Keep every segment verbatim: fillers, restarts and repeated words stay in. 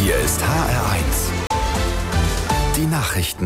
Hier ist H R eins. Die Nachrichten.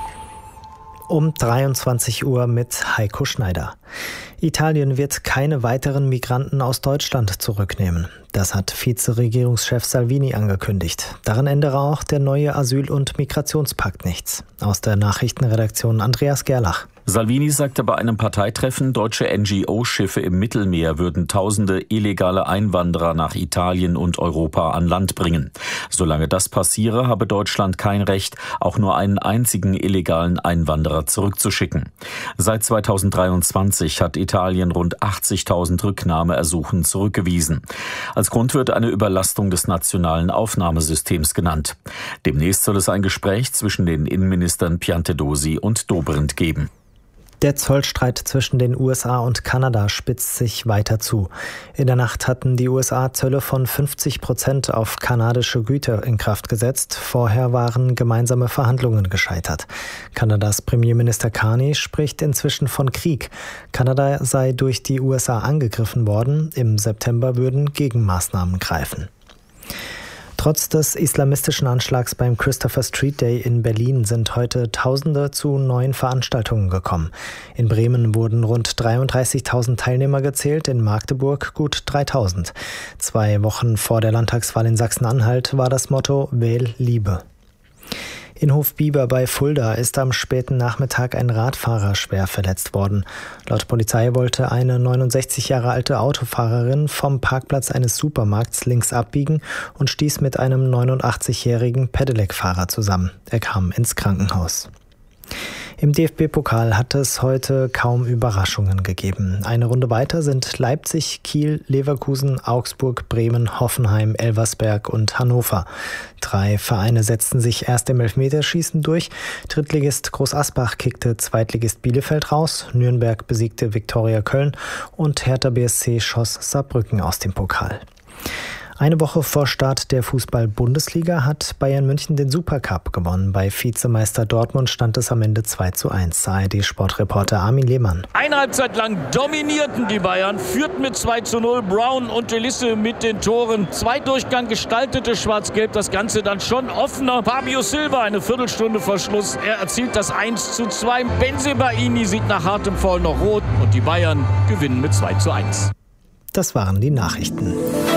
Um dreiundzwanzig Uhr mit Heiko Schneider. Italien wird keine weiteren Migranten aus Deutschland zurücknehmen. Das hat Vizeregierungschef Salvini angekündigt. Daran ändere auch der neue Asyl- und Migrationspakt nichts. Aus der Nachrichtenredaktion Andreas Gerlach. Salvini sagte bei einem Parteitreffen, deutsche N G O-Schiffe im Mittelmeer würden tausende illegale Einwanderer nach Italien und Europa an Land bringen. Solange das passiere, habe Deutschland kein Recht, auch nur einen einzigen illegalen Einwanderer zurückzuschicken. Seit zweitausenddreiundzwanzig hat Italien rund achtzigtausend Rücknahmeersuchen zurückgewiesen. Als Grund wird eine Überlastung des nationalen Aufnahmesystems genannt. Demnächst soll es ein Gespräch zwischen den Innenministern Piantedosi und Dobrindt geben. Der Zollstreit zwischen den U S A und Kanada spitzt sich weiter zu. In der Nacht hatten die U S A Zölle von fünfzig Prozent auf kanadische Güter in Kraft gesetzt. Vorher waren gemeinsame Verhandlungen gescheitert. Kanadas Premierminister Carney spricht inzwischen von Krieg. Kanada sei durch die U S A angegriffen worden. Im September würden Gegenmaßnahmen greifen. Trotz des islamistischen Anschlags beim Christopher Street Day in Berlin sind heute Tausende zu neuen Veranstaltungen gekommen. In Bremen wurden rund dreiunddreißigtausend Teilnehmer gezählt, in Magdeburg gut dreitausend. Zwei Wochen vor der Landtagswahl in Sachsen-Anhalt war das Motto Wähl Liebe. In Hofbieber bei Fulda ist am späten Nachmittag ein Radfahrer schwer verletzt worden. Laut Polizei wollte eine neunundsechzig Jahre alte Autofahrerin vom Parkplatz eines Supermarkts links abbiegen und stieß mit einem neunundachtzigjährigen Pedelec-Fahrer zusammen. Er kam ins Krankenhaus. Im D F B-Pokal hat es heute kaum Überraschungen gegeben. Eine Runde weiter sind Leipzig, Kiel, Leverkusen, Augsburg, Bremen, Hoffenheim, Elversberg und Hannover. Drei Vereine setzten sich erst im Elfmeterschießen durch. Drittligist Groß Asbach kickte Zweitligist Bielefeld raus. Nürnberg besiegte Viktoria Köln und Hertha B S C schoss Saarbrücken aus dem Pokal. Eine Woche vor Start der Fußball-Bundesliga hat Bayern München den Supercup gewonnen. Bei Vizemeister Dortmund stand es am Ende zwei zu eins. A R D-Sportreporter Armin Lehmann. Eine Halbzeit lang dominierten die Bayern, führten mit zwei zu null. Brown und Elisse mit den Toren. Zweitdurchgang gestaltete Schwarz-Gelb das Ganze dann schon offener. Fabio Silva eine Viertelstunde vor Schluss. Er erzielt das eins zu zwei. Bensebaini sieht nach hartem Foul noch rot. Und die Bayern gewinnen mit zwei zu eins. Das waren die Nachrichten.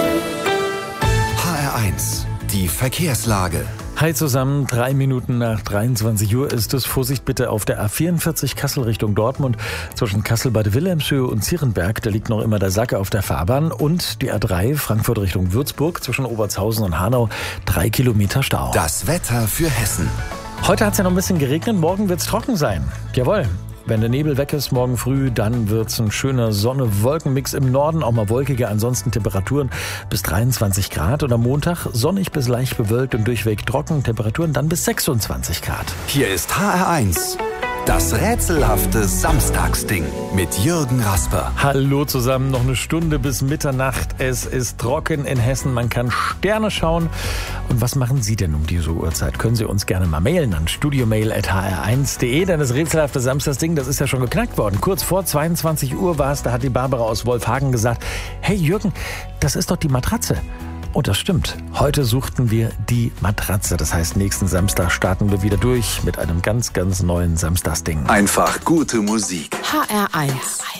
H R eins. Die Verkehrslage. Hi zusammen, drei Minuten nach dreiundzwanzig Uhr ist es. Vorsicht bitte auf der A vierundvierzig Kassel Richtung Dortmund. Zwischen Kassel-Bad Wilhelmshöhe und Zierenberg, da liegt noch immer der Sack auf der Fahrbahn. Und die A drei Frankfurt Richtung Würzburg zwischen Obertshausen und Hanau, drei Kilometer Stau. Das Wetter für Hessen. Heute hat es ja noch ein bisschen geregnet, morgen wird es trocken sein. Jawohl. Wenn der Nebel weg ist morgen früh, dann wird es ein schöner Sonne-Wolken-Mix im Norden, auch mal wolkiger, ansonsten Temperaturen bis dreiundzwanzig Grad. Und am Montag sonnig bis leicht bewölkt und durchweg trocken, Temperaturen dann bis sechsundzwanzig Grad. Hier ist H R eins. Das rätselhafte Samstagsding mit Jürgen Rasper. Hallo zusammen, noch eine Stunde bis Mitternacht. Es ist trocken in Hessen, man kann Sterne schauen. Und was machen Sie denn um diese Uhrzeit? Können Sie uns gerne mal mailen an studiomail at h r eins punkt de. Denn das rätselhafte Samstagsding, das ist ja schon geknackt worden. Kurz vor zweiundzwanzig Uhr war es, da hat die Barbara aus Wolfhagen gesagt, hey Jürgen, das ist doch die Matratze. Und das stimmt. Heute suchten wir die Matratze. Das heißt, nächsten Samstag starten wir wieder durch mit einem ganz, ganz neuen Samstagsding. Einfach gute Musik. H R eins.